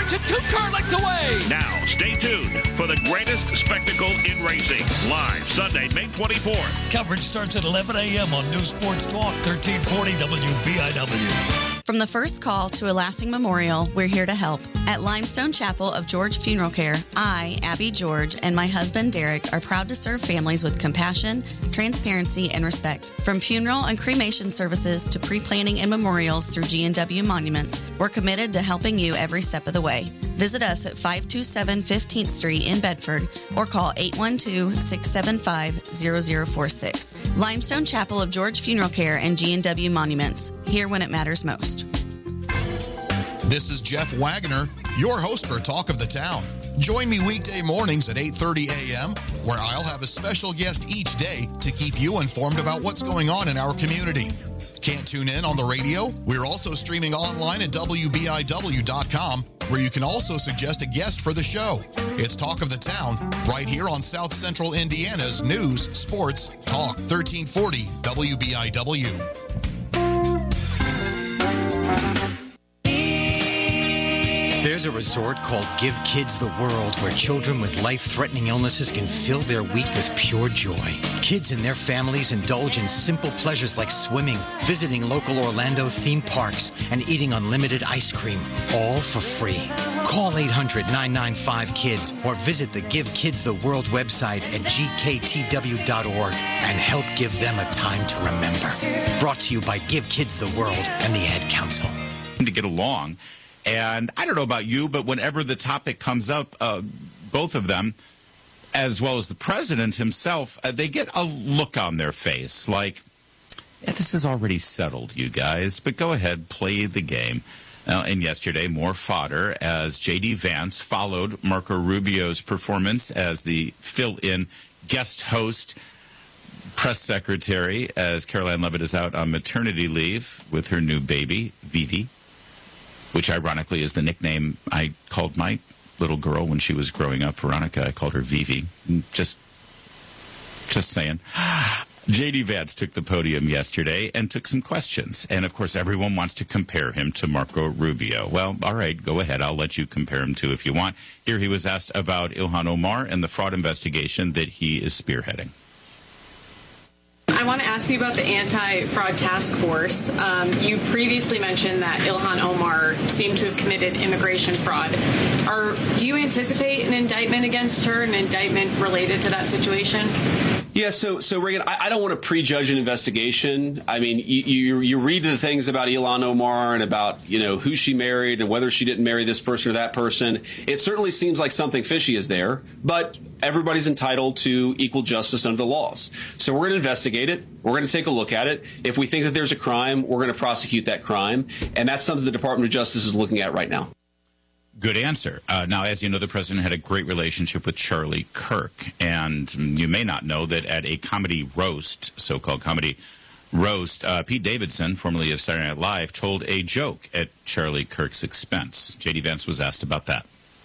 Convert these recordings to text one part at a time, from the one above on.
starts at 2 car lengths away. Now, stay tuned for the greatest spectacle in racing. Live Sunday, May 24th. Coverage starts at 11 a.m. on New Sports Talk, 1340 WBIW. From the first call to a lasting memorial, we're here to help. At Limestone Chapel of George Funeral Care, I, Abby George, and my husband Derek are proud to serve families with compassion, transparency, and respect. From funeral and cremation services to pre-planning and memorials through G&W Monuments, we're committed to helping you every step of the way. Visit us at 527 15th Street in Bedford or call 812-675-0046. Limestone Chapel of George Funeral Care and G&W Monuments. Here when it matters most. This is Jeff Wagner, your host for Talk of the Town. Join me weekday mornings at 8:30 a.m., where I'll have a special guest each day to keep you informed about what's going on in our community. Can't tune in on the radio? We're also streaming online at WBIW.com, where you can also suggest a guest for the show. It's Talk of the Town, right here on South Central Indiana's News, Sports, Talk 1340 WBIW. There's a resort called Give Kids the World where children with life-threatening illnesses can fill their week with pure joy. Kids and their families indulge in simple pleasures like swimming, visiting local Orlando theme parks, and eating unlimited ice cream, all for free. Call 800-995-KIDS or visit the Give Kids the World website at gktw.org and help give them a time to remember. Brought to you by Give Kids the World and the Ad Council. To get along. And I don't know about you, but whenever the topic comes up, both of them, as well as the president himself, they get a look on their face like, yeah, this is already settled, you guys, but go ahead, play the game. And yesterday, more fodder as J.D. Vance followed Marco Rubio's performance as the fill-in guest host press secretary as Caroline Leavitt is out on maternity leave with her new baby, Vivi, which ironically is the nickname I called my little girl when she was growing up, Veronica. I called her Vivi. Just saying. J.D. Vance took the podium yesterday and took some questions. And, of course, everyone wants to compare him to Marco Rubio. Well, all right, go ahead. I'll let you compare him to if you want. Here he was asked about Ilhan Omar and the fraud investigation that he is spearheading. I want to ask you about the anti-fraud task force. You previously mentioned that Ilhan Omar seemed to have committed immigration fraud. Do you anticipate an indictment against her, an indictment related to that situation? Yeah, so Reagan, I don't want to prejudge an investigation. I mean, you read the things about Ilhan Omar and about, who she married and whether she didn't marry this person or that person. It certainly seems like something fishy is there, but everybody's entitled to equal justice under the laws. So we're going to investigate it. We're going to take a look at it. If we think that there's a crime, we're going to prosecute that crime. And that's something the Department of Justice is looking at right now. Good answer. Now, as you know, the president had a great relationship with Charlie Kirk. And you may not know that at a comedy roast, so-called comedy roast, Pete Davidson, formerly of Saturday Night Live, told a joke at Charlie Kirk's expense. J.D. Vance was asked about that.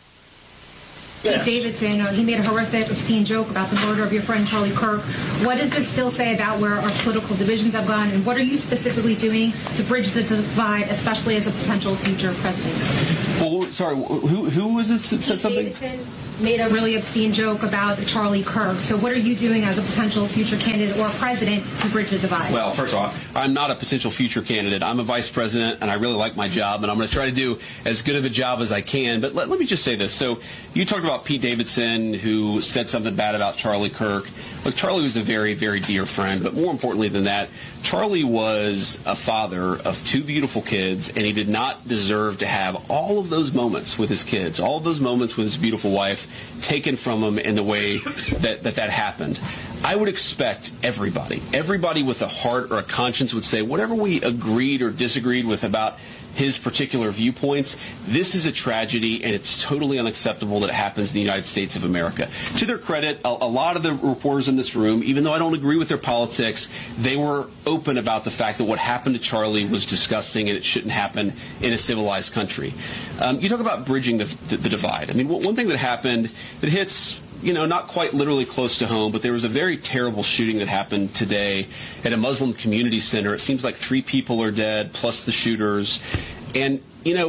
Pete Davidson, he made a horrific, obscene joke about the murder of your friend Charlie Kirk. What does this still say about where our political divisions have gone, and what are you specifically doing to bridge the divide, especially as a potential future president? Well, sorry, who was it that said something? Davidson made a really obscene joke about Charlie Kirk. So what are you doing as a potential future candidate or president to bridge the divide? Well, first of all, I'm not a potential future candidate. I'm a vice president, and I really like my job, and I'm going to try to do as good of a job as I can. But let me just say this. So you talked about Pete Davidson, who said something bad about Charlie Kirk. Look, Charlie was a very, very dear friend, but more importantly than that, Charlie was a father of two beautiful kids, and he did not deserve to have all of those moments with his kids, all of those moments with his beautiful wife taken from him in the way that happened. I would expect everybody with a heart or a conscience would say whatever we agreed or disagreed with about his particular viewpoints, this is a tragedy, and it's totally unacceptable that it happens in the United States of America. To their credit, a lot of the reporters in this room, even though I don't agree with their politics, they were open about the fact that what happened to Charlie was disgusting and it shouldn't happen in a civilized country. You talk about bridging the divide. I mean, one thing that happened that hits not quite literally close to home, but there was a very terrible shooting that happened today at a Muslim community center. It seems like 3 people are dead, plus the shooters. And,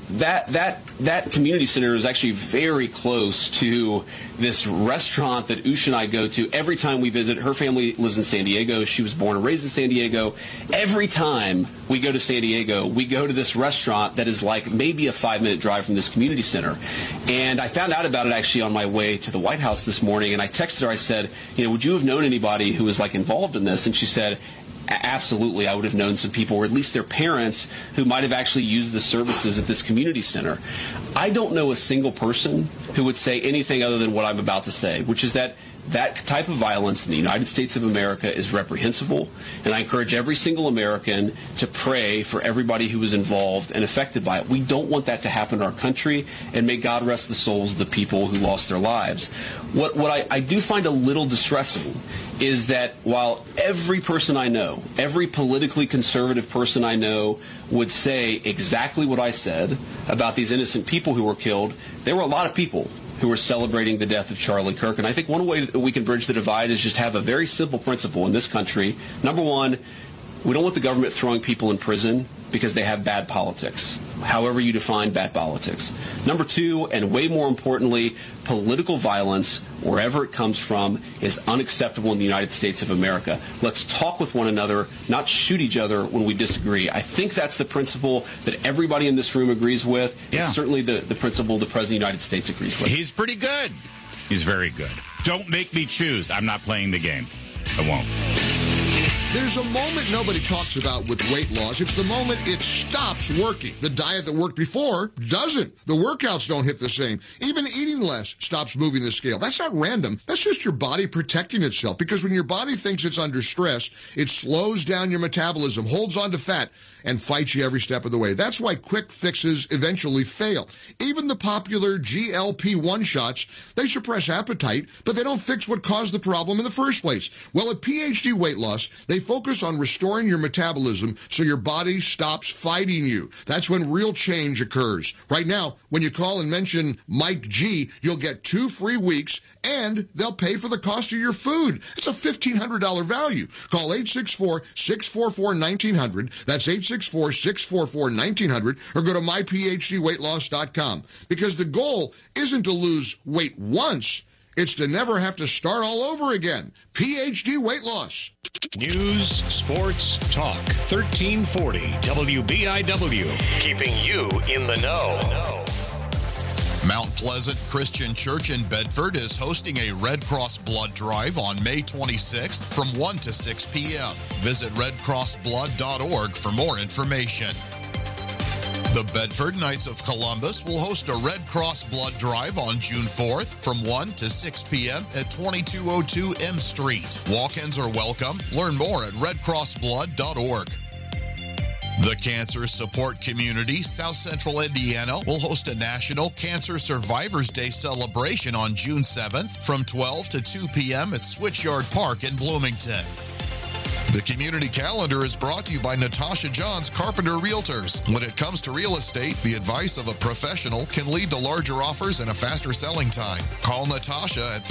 that community center is actually very close to this restaurant that Usha and I go to every time we visit. Her family lives in San Diego. She was born and raised in San Diego. Every time we go to San Diego, we go to this restaurant that is like maybe a 5-minute drive from this community center. And I found out about it actually on my way to the White House this morning, and I texted her. I said, would you have known anybody who was like involved in this? And she said, absolutely, I would have known some people, or at least their parents, who might have actually used the services at this community center. I don't know a single person who would say anything other than what I'm about to say, which is that type of violence in the United States of America is reprehensible, and I encourage every single American to pray for everybody who was involved and affected by it. We don't want that to happen in our country, and may God rest the souls of the people who lost their lives. What I do find a little distressing is that while every person I know, every politically conservative person I know would say exactly what I said about these innocent people who were killed, there were a lot of people who were celebrating the death of Charlie Kirk. And I think one way that we can bridge the divide is just have a very simple principle in this country. Number one, we don't want the government throwing people in prison because they have bad politics, however you define bad politics. Number two, and way more importantly, political violence, wherever it comes from, is unacceptable in the United States of America. Let's talk with one another, not shoot each other when we disagree. I think that's the principle that everybody in this room agrees with. Yeah. It's certainly the principle the President of the United States agrees with. He's pretty good. He's very good. Don't make me choose. I'm not playing the game. I won't. There's a moment nobody talks about with weight loss. It's the moment it stops working. The diet that worked before doesn't. The workouts don't hit the same. Even eating less stops moving the scale. That's not random. That's just your body protecting itself. Because when your body thinks it's under stress, it slows down your metabolism, holds on to fat, and fights you every step of the way. That's why quick fixes eventually fail. Even the popular GLP-1 shots, they suppress appetite, but they don't fix what caused the problem in the first place. Well, at PhD Weight Loss, they focus on restoring your metabolism so your body stops fighting you. That's when real change occurs. Right now, when you call and mention Mike G, you'll get 2 free weeks, and they'll pay for the cost of your food. It's a $1,500 value. Call 864-644-1900. That's 864-644-1900, or go to myphdweightloss.com. Because the goal isn't to lose weight once, it's to never have to start all over again. PhD Weight Loss. News, sports, talk. 1340 WBIW. Keeping you in the know. Mount Pleasant Christian Church in Bedford is hosting a Red Cross Blood Drive on May 26th from 1 to 6 p.m. Visit redcrossblood.org for more information. The Bedford Knights of Columbus will host a Red Cross Blood Drive on June 4th from 1 to 6 p.m. at 2202 M Street. Walk-ins are welcome. Learn more at redcrossblood.org. The Cancer Support Community, South Central Indiana, will host a National Cancer Survivors Day celebration on June 7th from 12 to 2 p.m. at Switchyard Park in Bloomington. The community calendar is brought to you by Natasha Johns Carpenter Realtors. When it comes to real estate, the advice of a professional can lead to larger offers and a faster selling time. Call Natasha at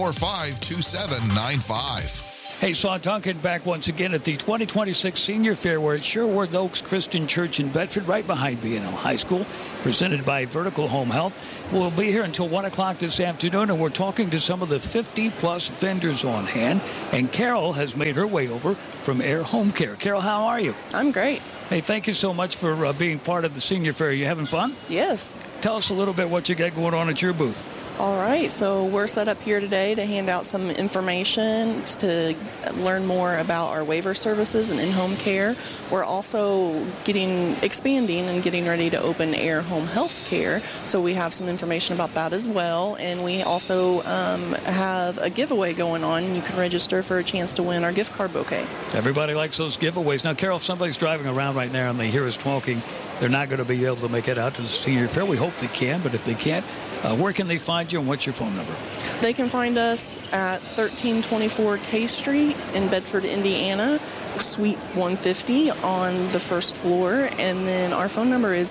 345-2795. Hey, Saw Duncan back once again at the 2026 Senior Fair. We're at Sherwood Oaks Christian Church in Bedford, right behind B&L High School, presented by Vertical Home Health. We'll be here until 1 o'clock this afternoon, and we're talking to some of the 50-plus vendors on hand. And Carol has made her way over from Air Home Care. Carol, how are you? I'm great. Hey, thank you so much for being part of the Senior Fair. Are you having fun? Yes. Tell us a little bit what you got going on at your booth. All right, so we're set up here today to hand out some information to learn more about our waiver services and in-home care. We're also expanding and getting ready to open Air Home Health Care, so we have some information about that as well. And we also have a giveaway going on. You can register for a chance to win our gift card bouquet. Everybody likes those giveaways. Now, Carol, if somebody's driving around right now and they hear us talking, they're not going to be able to make it out to the Senior Fair. We hope they can, but if they can't, where can they find you, and what's your phone number? They can find us at 1324 K Street in Bedford, Indiana. Suite 150 on the first floor, and then our phone number is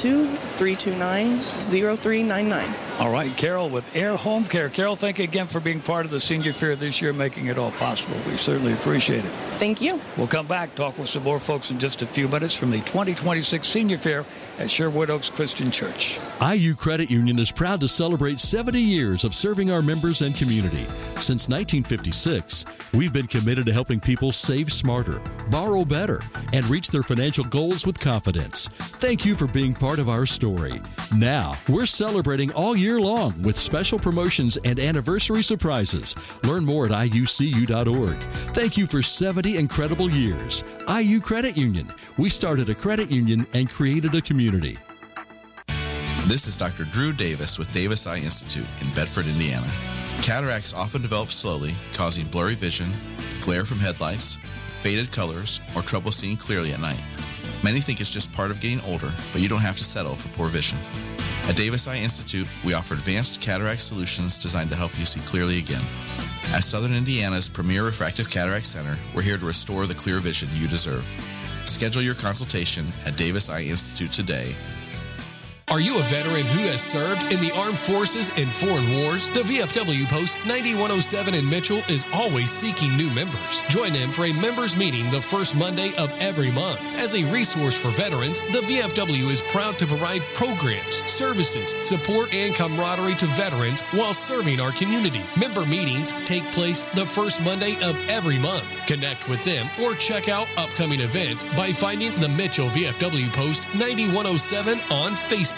812-329-0399. All right, Carol with Air Home Care. Carol, thank you again for being part of the Senior Fair this year, making it all possible. We certainly appreciate it. Thank you. We'll come back, talk with some more folks in just a few minutes from the 2026 Senior Fair at Sherwood Oaks Christian Church. IU Credit Union is proud to celebrate 70 years of serving our members and community. Since 1956, we've been committed to helping people save smarter, borrow better, and reach their financial goals with confidence. Thank you for being part of our story. Now, we're celebrating all year long with special promotions and anniversary surprises. Learn more at iucu.org. Thank you for 70 incredible years. IU Credit Union. We started a credit union and created a community. This is Dr. Drew Davis with Davis Eye Institute in Bedford, Indiana. Cataracts often develop slowly, causing blurry vision, glare from headlights, faded colors, or trouble seeing clearly at night. Many think it's just part of getting older, but you don't have to settle for poor vision. At Davis Eye Institute, we offer advanced cataract solutions designed to help you see clearly again. As Southern Indiana's premier refractive cataract center, we're here to restore the clear vision you deserve. Schedule your consultation at Davis Eye Institute today. Are you a veteran who has served in the armed forces and foreign wars? The VFW Post 9107 in Mitchell is always seeking new members. Join them for a members meeting the first Monday of every month. As a resource for veterans, the VFW is proud to provide programs, services, support, and camaraderie to veterans while serving our community. Member meetings take place the first Monday of every month. Connect with them or check out upcoming events by finding the Mitchell VFW Post 9107 on Facebook.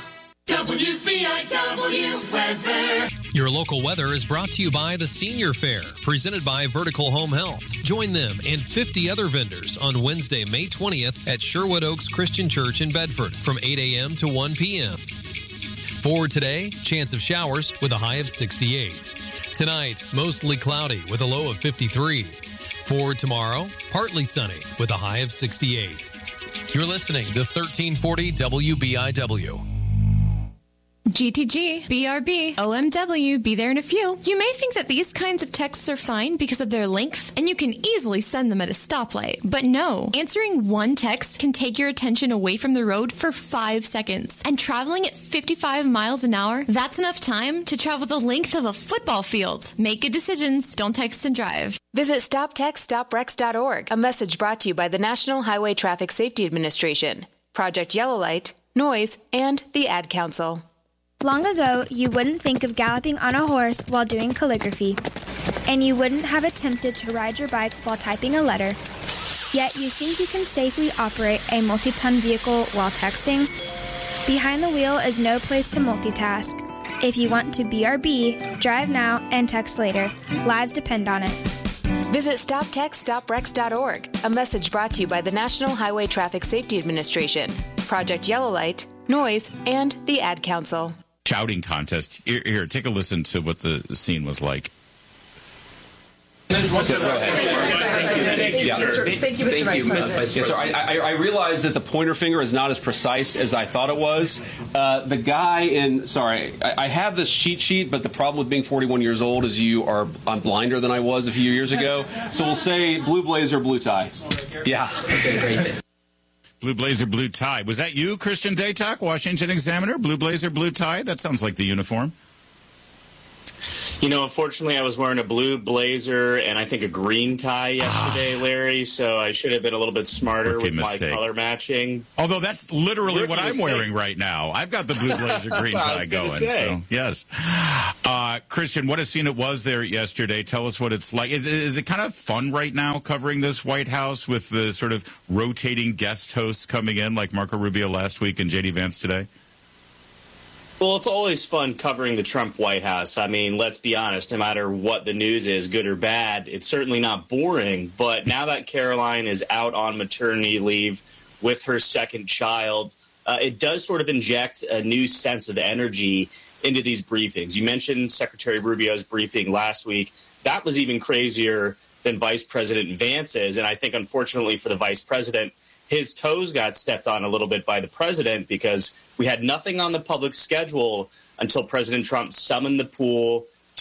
WBIW weather. Your local weather is brought to you by the Senior Fair, presented by Vertical Home Health. Join them and 50 other vendors on Wednesday, May 20th at Sherwood Oaks Christian Church in Bedford from 8 a.m. to 1 p.m. For today, chance of showers with a high of 68. Tonight, mostly cloudy with a low of 53. For tomorrow, partly sunny with a high of 68. You're listening to 1340 WBIW. GTG, BRB, OMW, be there in a few. You may think that these kinds of texts are fine because of their length, and you can easily send them at a stoplight. But no, answering one text can take your attention away from the road for 5 seconds. And traveling at 55 miles an hour, that's enough time to travel the length of a football field. Make good decisions. Don't text and drive. Visit StopTextStopWrecks.org, a message brought to you by the National Highway Traffic Safety Administration, Project Yellow Light, Noise, and the Ad Council. Long ago, you wouldn't think of galloping on a horse while doing calligraphy, and you wouldn't have attempted to ride your bike while typing a letter. Yet you think you can safely operate a multi-ton vehicle while texting? Behind the wheel is no place to multitask. If you want to BRB, drive now and text later. Lives depend on it. Visit StopTextStopWrecks.org, a message brought to you by the National Highway Traffic Safety Administration, Project Yellow Light, Noise, and the Ad Council. Shouting contest. Here, take a listen to what the scene was like. Thank you, Mr. Vice President. Yes, sir. I realize that the pointer finger is not as precise as I thought it was. The guy in, I have this cheat sheet, but the problem with being 41 years old is I'm blinder than I was a few years ago. So we'll say blue blazer, blue tie. Yeah. Okay, great. Blue blazer, blue tie. Was that you, Christian Daytok, Washington Examiner? Blue blazer, blue tie? That sounds like the uniform. You know, unfortunately, I was wearing a blue blazer and I think a green tie yesterday, Larry, so I should have been a little bit smarter with my color matching. Although that's literally what I'm wearing right now. I've got the blue blazer, green tie going. So, yes. Christian, what a scene it was there yesterday. Tell us what it's like. Is it kind of fun right now covering this White House with the sort of rotating guest hosts coming in like Marco Rubio last week and J.D. Vance today? Well, it's always fun covering the Trump White House. I mean, let's be honest, no matter what the news is, good or bad, it's certainly not boring. But now that Caroline is out on maternity leave with her second child, it does sort of inject a new sense of energy into these briefings. You mentioned Secretary Rubio's briefing last week. That was even crazier than Vice President Vance's. And I think, unfortunately for the vice president, his toes got stepped on a little bit by the president because we had nothing on the public schedule until President Trump summoned the pool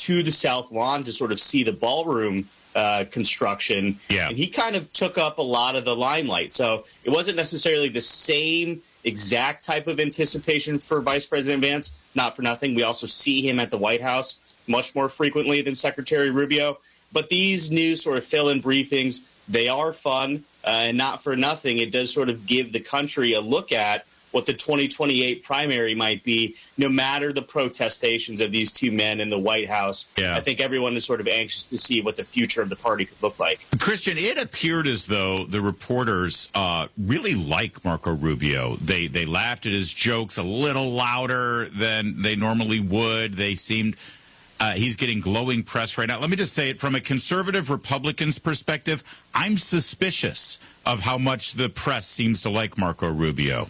to the South Lawn to sort of see the ballroom construction. Yeah. And he kind of took up a lot of the limelight. So it wasn't necessarily the same exact type of anticipation for Vice President Vance. Not for nothing. We also see him at the White House much more frequently than Secretary Rubio. But these new sort of fill-in briefings, they are fun. And not for nothing, it does sort of give the country a look at what the 2028 primary might be, no matter the protestations of these two men in the White House. Yeah. I think everyone is sort of anxious to see what the future of the party could look like. Christian, it appeared as though the reporters really like Marco Rubio. They laughed at his jokes a little louder than they normally would. They seemed... he's getting glowing press right now. Let me just say it from a conservative Republican's perspective, I'm suspicious of how much the press seems to like Marco Rubio.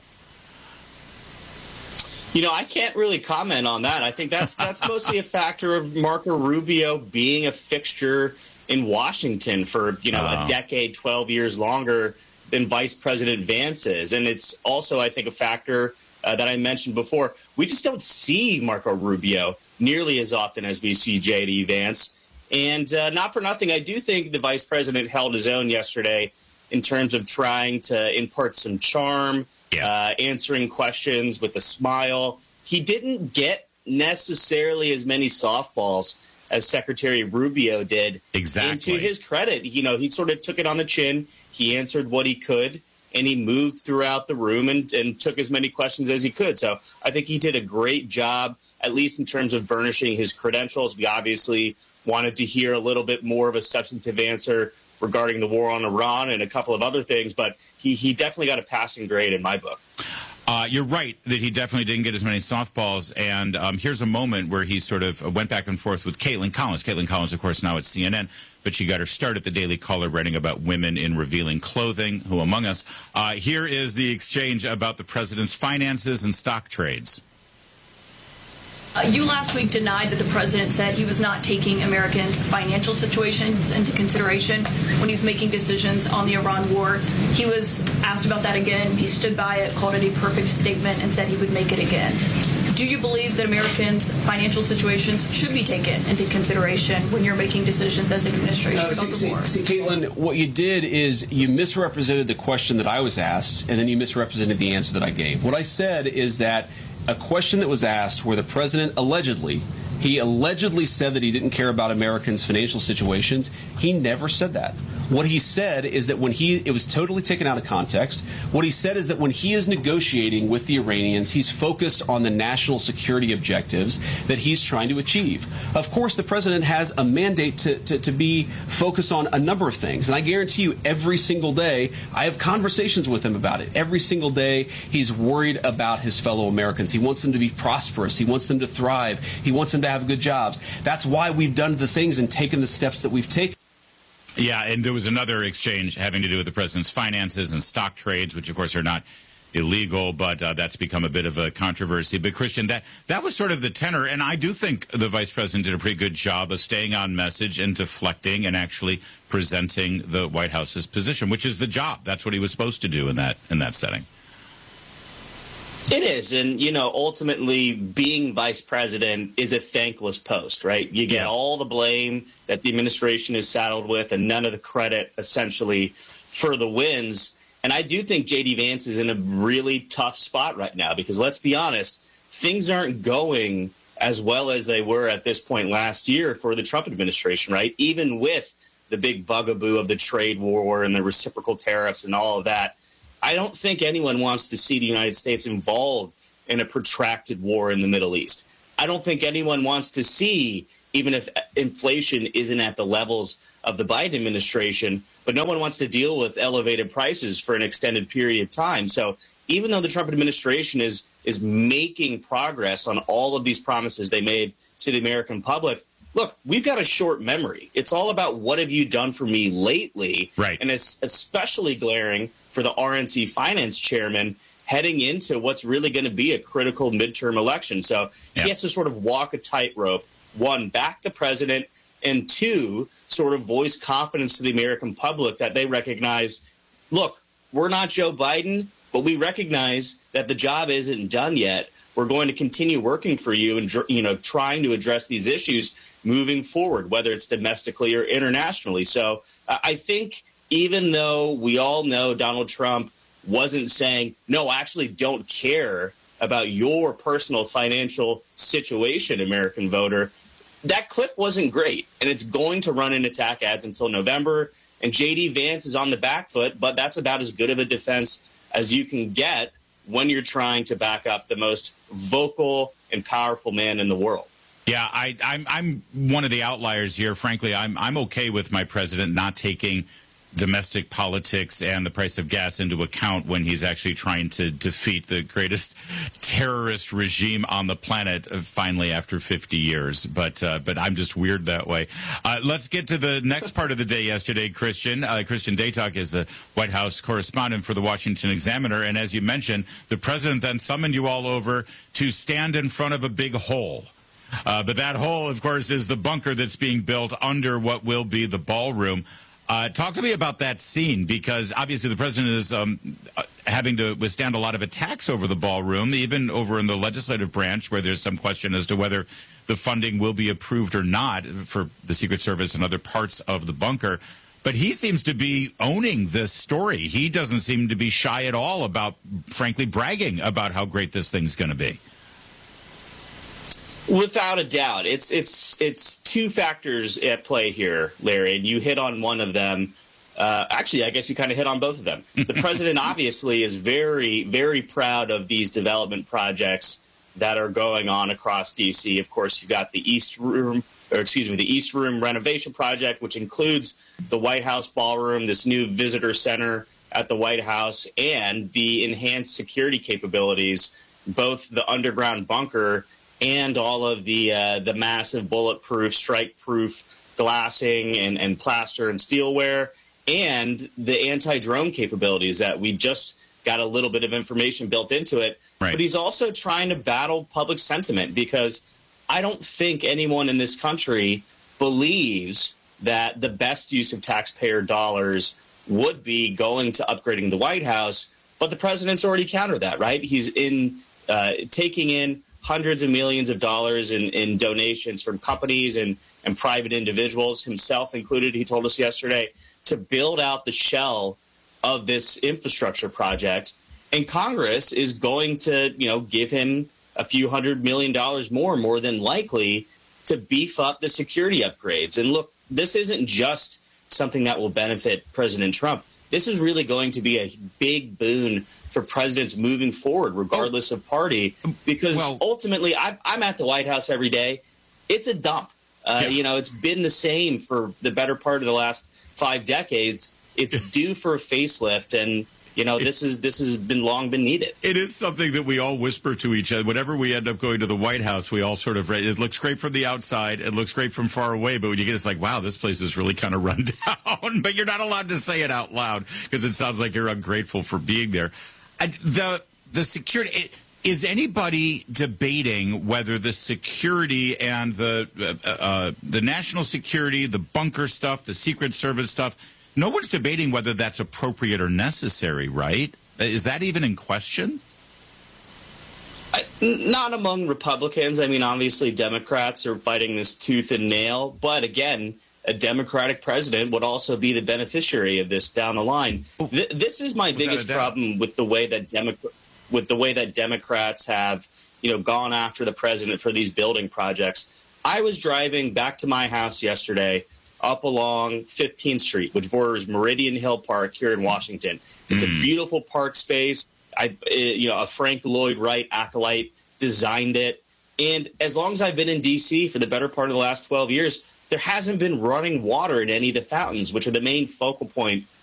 You know, I can't really comment on that. I think that's mostly a factor of Marco Rubio being a fixture in Washington for, a decade, 12 years longer than Vice President Vance is. And it's also, I think, a factor that I mentioned before. We just don't see Marco Rubio nearly as often as we see J.D. Vance. And not for nothing, I do think the vice president held his own yesterday in terms of trying to impart some charm, answering questions with a smile. He didn't get necessarily as many softballs as Secretary Rubio did. Exactly. And to his credit, he sort of took it on the chin. He answered what he could, and he moved throughout the room and took as many questions as he could. So I think he did a great job, at least in terms of burnishing his credentials. We obviously wanted to hear a little bit more of a substantive answer regarding the war on Iran and a couple of other things, but he definitely got a passing grade in my book. You're right that he definitely didn't get as many softballs, and here's a moment where he sort of went back and forth with Caitlin Collins. Caitlin Collins, of course, now at CNN, but she got her start at the Daily Caller writing about women in revealing clothing, who among us. Here is the exchange about the president's finances and stock trades. You last week denied that the president said he was not taking Americans' financial situations into consideration when he's making decisions on the Iran war. He was asked about that again. He stood by it, called it a perfect statement, and said he would make it again. Do you believe that Americans' financial situations should be taken into consideration when you're making decisions as an administration about the war? See, Caitlin, what you did is you misrepresented the question that I was asked, and then you misrepresented the answer that I gave. What I said is that a question that was asked where the president allegedly said that he didn't care about Americans' financial situations. He never said that. What he said is that it was totally taken out of context. What he said is that when he is negotiating with the Iranians, he's focused on the national security objectives that he's trying to achieve. Of course, the president has a mandate to be focused on a number of things. And I guarantee you every single day, I have conversations with him about it. Every single day, he's worried about his fellow Americans. He wants them to be prosperous. He wants them to thrive. He wants them to have good jobs. That's why we've done the things and taken the steps that we've taken. Yeah, and there was another exchange having to do with the president's finances and stock trades, which, of course, are not illegal, but that's become a bit of a controversy. But, Christian, that was sort of the tenor, and I do think the vice president did a pretty good job of staying on message and deflecting and actually presenting the White House's position, which is the job. That's what he was supposed to do in that setting. It is, and, ultimately being vice president is a thankless post, right? You get all the blame that the administration is saddled with and none of the credit, essentially, for the wins. And I do think J.D. Vance is in a really tough spot right now because, let's be honest, things aren't going as well as they were at this point last year for the Trump administration, right? Even with the big bugaboo of the trade war and the reciprocal tariffs and all of that, I don't think anyone wants to see the United States involved in a protracted war in the Middle East. I don't think anyone wants to see, even if inflation isn't at the levels of the Biden administration, but no one wants to deal with elevated prices for an extended period of time. So even though the Trump administration is making progress on all of these promises they made to the American public, look, we've got a short memory. It's all about what have you done for me lately? Right. And it's especially glaring for the RNC finance chairman heading into what's really going to be a critical midterm election. So he has to sort of walk a tightrope, one, back the president, and two, sort of voice confidence to the American public that they recognize, look, we're not Joe Biden, but we recognize that the job isn't done yet. we're going to continue working for you and, trying to address these issues moving forward, whether it's domestically or internationally. So I think even though we all know Donald Trump wasn't saying, no, I actually don't care about your personal financial situation, American voter, that clip wasn't great. And it's going to run in attack ads until November. And J.D. Vance is on the back foot, but that's about as good of a defense as you can get when you're trying to back up the most vocal and powerful man in the world. Yeah, I'm one of the outliers here. Frankly, I'm okay with my president not taking domestic politics and the price of gas into account when he's actually trying to defeat the greatest terrorist regime on the planet finally after 50 years. But I'm just weird that way. Let's get to the next part of the day yesterday, Christian. Christian Daytalk is the White House correspondent for the Washington Examiner. And as you mentioned, the president then summoned you all over to stand in front of a big hole. But that hole, of course, is the bunker that's being built under what will be the ballroom. Talk to me about that scene, because obviously the president is having to withstand a lot of attacks over the ballroom, even over in the legislative branch, where there's some question as to whether the funding will be approved or not for the Secret Service and other parts of the bunker. But he seems to be owning this story. He doesn't seem to be shy at all about, frankly, bragging about how great this thing's going to be. Without a doubt. It's two factors at play here, Larry, and you hit on one of them. Actually, I guess you kind of hit on both of them. The president obviously is very, very proud of these development projects that are going on across D.C. Of course, you've got the East Room renovation project, which includes the White House ballroom, this new visitor center at the White House, and the enhanced security capabilities, both the underground bunker and all of the massive bulletproof, strike-proof glassing and plaster and steelware, and the anti-drone capabilities that we just got a little bit of information built into it. Right. But he's also trying to battle public sentiment, because I don't think anyone in this country believes that the best use of taxpayer dollars would be going to upgrading the White House. But the president's already countered that, right? He's taking in hundreds of millions of dollars in donations from companies and private individuals, himself included, he told us yesterday, to build out the shell of this infrastructure project. And Congress is going to, give him a few $100 million more than likely, to beef up the security upgrades. And look, this isn't just something that will benefit President Trump. This is really going to be a big boon for presidents moving forward, regardless of party, because ultimately I'm at the White House every day. It's a dump. It's been the same for the better part of the last 5 decades. It's due for a facelift, and this has long been needed. It is something that we all whisper to each other. Whenever we end up going to the White House, we all sort of, it looks great from the outside, it looks great from far away, but when you get it's like, wow, this place is really kind of run down. But you're not allowed to say it out loud, because it sounds like you're ungrateful for being there. The security, is anybody debating whether the security and the national security, the bunker stuff, the Secret Service stuff, no one's debating whether that's appropriate or necessary, right? Is that even in question? Not among Republicans. I mean, obviously Democrats are fighting this tooth and nail. But again, a Democratic president would also be the beneficiary of this down the line. This is my biggest problem with the way that Democrats have, gone after the president for these building projects. I was driving back to my house yesterday up along 15th Street, which borders Meridian Hill Park here in Washington. It's a beautiful park space. A Frank Lloyd Wright acolyte designed it. And as long as I've been in D.C. for the better part of the last 12 years, there hasn't been running water in any of the fountains, which are the main focal point